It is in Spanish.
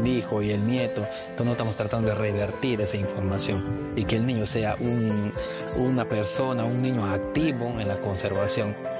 el hijo y el nieto, entonces no estamos tratando de revertir esa información y que el niño sea una persona, un niño activo en la conservación.